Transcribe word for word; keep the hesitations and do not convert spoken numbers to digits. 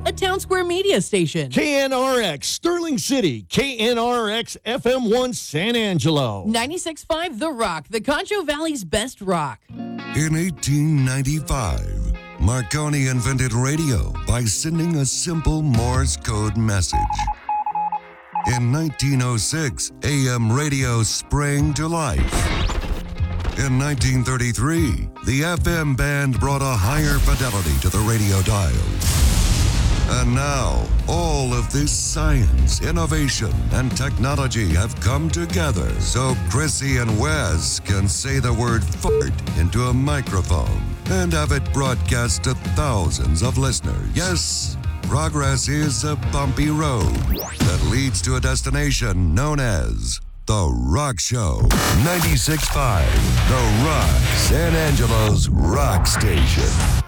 a Town Square Media station. K N R X Sterling City, K N R X F M one San Angelo. ninety-six point five The Rock, the Concho Valley's best rock. In eighteen ninety-five, Marconi invented radio by sending a simple Morse code message. In nineteen oh six, A M radio sprang to life. In nineteen thirty-three, the F M band brought a higher fidelity to the radio dial. And now, all of this science, innovation, and technology have come together so Chrissy and Wes can say the word fart into a microphone and have it broadcast to thousands of listeners. Yes, progress is a bumpy road that leads to a destination known as The Rock Show. ninety-six point five The Rock, San Angelo's rock station.